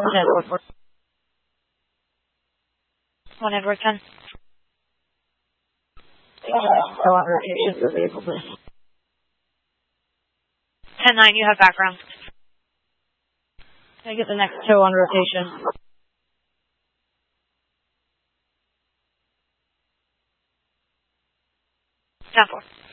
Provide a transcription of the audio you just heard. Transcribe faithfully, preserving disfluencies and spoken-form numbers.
Edward. One Edward ten. So on rotation for vehicle, please. ten nine, you have background. Can I get the next tow on rotation? ten four.